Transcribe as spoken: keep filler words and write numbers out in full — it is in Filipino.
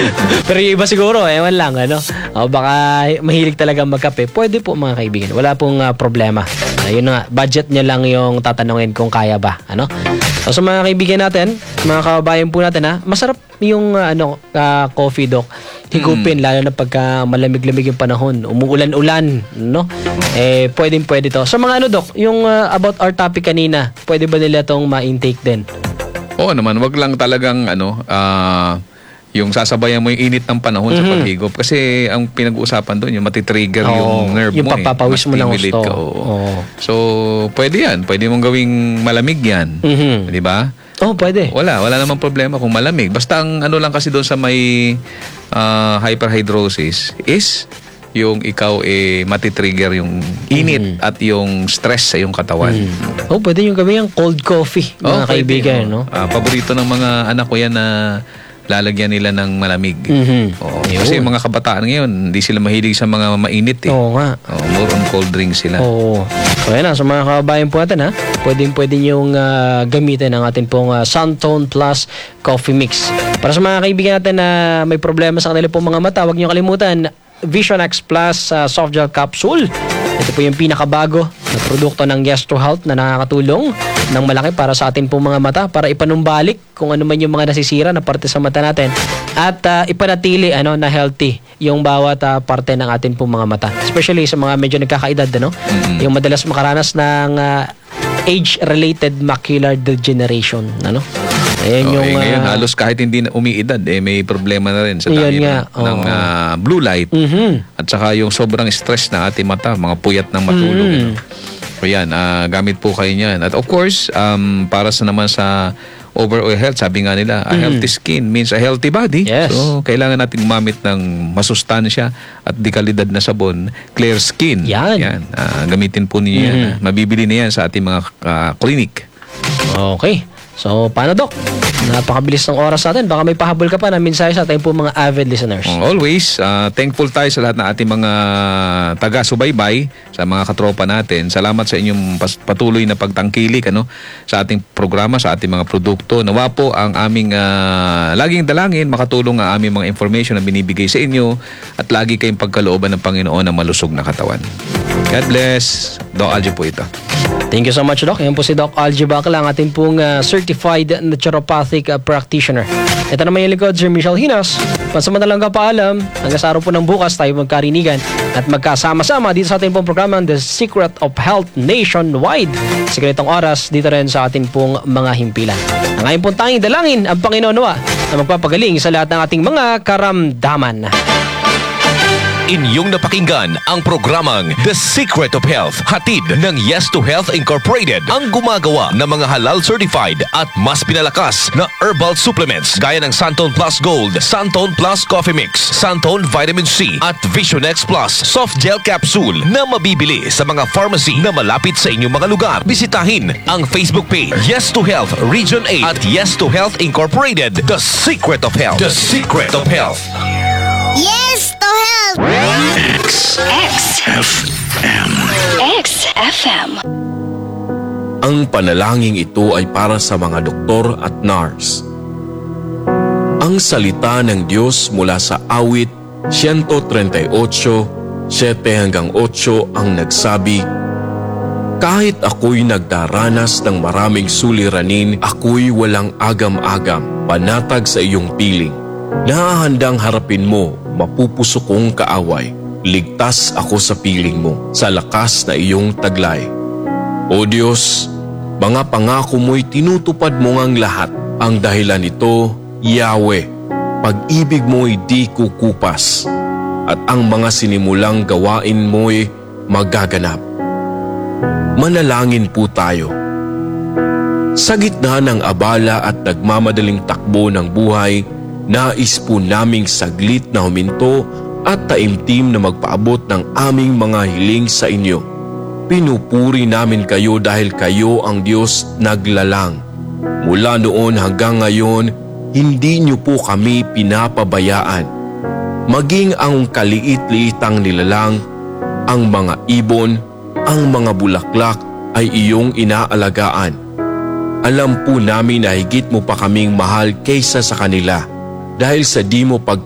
Pero yung iba siguro, ewan lang, ano? O, baka mahilig talaga magkape. Pwede po mga kaibigan. Wala pong uh, problema. Uh, yun nga, budget niya lang yung tatanungin kung kaya ba. Ano? So, sa mga kaibigan natin, mga kababayan po natin, ha? Masarap yung uh, ano, uh, coffee, Doc. Higupin, mm. lalo na pagka malamig-lamig yung panahon. Umuulan-ulan, no? Eh, pwedeng pwede to. So, mga ano, Doc, yung uh, about our topic kanina, pwede ba nila tong ma-intake din? Oo naman, wag lang talagang ano, uh, yung sasabayan mo yung init ng panahon mm-hmm. sa paghigop. Kasi ang pinag-uusapan doon, yung matitrigger oh, yung nerve yung mo. Yung papapawis eh. mo ng gusto. Ka, oh. So, pwede yan. Pwede mong gawing malamig yan. Mm-hmm. Di ba? Oh, pwede. Wala, wala namang problema kung malamig. Basta ang ano lang kasi doon sa may uh, hyperhidrosis is yung ikaw eh matitrigger yung init mm. at yung stress sa iyong katawan. Mm. Oh, pwede yung gawin yung cold coffee, mga oh, kaibigan, no? Uh, paborito ng mga anak ko yan na lalagyan nila ng malamig. Mm-hmm. Oo, kasi yung mga kabataan ngayon, hindi sila mahilig sa mga mainit eh. Oo nga. Oo, more on cold drinks sila. Oo. So yan na, sa mga kababayan po natin ha, pwedeng pwede niyong uh, gamitin ang ating pong uh, Suntone Plus Coffee Mix. Para sa mga kaibigan natin na may problema sa kanila pong mga mata, huwag niyo kalimutan, Vision X Plus uh, Soft Gel Capsule. Ito po yung pinakabago na produkto ng Yes to Health na nakakatulong ng malaki para sa atin pong mga mata, para ipanumbalik kung ano man yung mga nasisira na parte sa mata natin at uh, ipanatili ano, na healthy yung bawat uh, parte ng atin pong mga mata. Especially sa mga medyo nagkakaedad, ano? Mm-hmm. Yung madalas makaranas ng uh, age-related macular degeneration. Ano? Ayan oh, yung, eh, ngayon, uh, halos kahit hindi na umiidad, eh, may problema na rin sa dami ng, oh. ng uh, blue light mm-hmm. at saka yung sobrang stress na ating mata, mga puyat ng matulog. Mm-hmm. So yan, uh, gamit po kayo niyan. At of course, um, para sa naman sa overall health, sabi nga nila, a mm-hmm. healthy skin means a healthy body. Yes. So, kailangan natin gumamit ng masustansya at di kalidad na sabon, Clear Skin. Yan. yan. Uh, gamitin po niyo mm-hmm. yan. Uh, mabibili na yan sa ating mga uh, clinic. Okay. So, paano, Doc? Napakabilis ng oras natin. Baka may pahabol ka pa na mensahe sa ating po mga avid listeners. Always, uh, thankful tayo sa lahat ng ating mga taga-subaybay, sa mga katropa natin. Salamat sa inyong patuloy na pagtangkilik ano, sa ating programa, sa ating mga produkto. Nawa po ang aming uh, laging dalangin, makatulong ang aming mga information na binibigay sa inyo at lagi kayong pagkalooban ng Panginoon na malusog na katawan. God bless. Doc Algie po ito. Thank you so much, Doc. Yan po si Doc Algie Bacla, ang ating pong uh, certified naturopathic uh, practitioner. Ito naman yung likod, Sir Michelle Hinas. Pansamantalang kapaalam, hanggang sa araw po ng bukas tayo magkarinigan at magkasama-sama dito sa ating pong programa The Secret of Health Nationwide. Sa ganitong oras, dito rin sa ating pong mga himpilan. Ang ngayon pong tanging dalangin ang Panginoon nawa na magpapagaling sa lahat ng ating mga karamdaman. Inyong napakinggan ang programang The Secret of Health, hatid ng Yes to Health Incorporated, ang gumagawa ng mga halal certified at mas pinalakas na herbal supplements gaya ng Suntone Plus Gold, Suntone Plus Coffee Mix, Suntone Vitamin C at Vision X Plus Soft Gel Capsule na mabibili sa mga pharmacy na malapit sa inyong mga lugar. Bisitahin ang Facebook page Yes to Health Region eight at Yes to Health Incorporated, The Secret of Health. The Secret of Health. Yes to Health! X X F M X F M. Ang panalangin ito ay para sa mga doktor at nurse. Ang salita ng Diyos mula sa awit one thirty-eight, seven hanggang eight ang nagsabi, kahit ako'y nagdaranas ng maraming suliranin, ako'y walang agam-agam, panatag sa iyong piling. Nahahandang harapin mo, mapupuso kong kaaway. Ligtas ako sa piling mo, sa lakas na iyong taglay. O Diyos, mga pangako mo'y tinutupad mo ngang lahat. Ang dahilan nito, Yahweh, pag-ibig mo'y di kukupas. At ang mga sinimulang gawain mo'y magaganap. Manalangin po tayo. Sa gitna ng abala at nagmamadaling takbo ng buhay, nais po naming saglit na huminto at taimtim na magpaabot ng aming mga hiling sa inyo. Pinupuri namin kayo dahil kayo ang Diyos naglalang. Mula noon hanggang ngayon, hindi niyo po kami pinapabayaan. Maging ang kaliit-liitang nilalang, ang mga ibon, ang mga bulaklak ay iyong inaalagaan. Alam po namin na higit mo pa kaming mahal kaysa sa kanila dahil sa di mo pag